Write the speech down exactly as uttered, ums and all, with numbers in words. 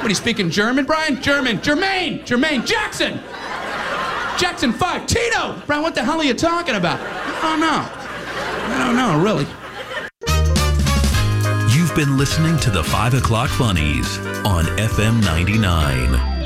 What, he's speaking German, Brian? German. Jermaine. Jermaine Jackson. Jackson five. Tito. Brian, what the hell are you talking about? I don't know. I don't know, really. You've been listening to the five o'clock Funnies on F M ninety-nine.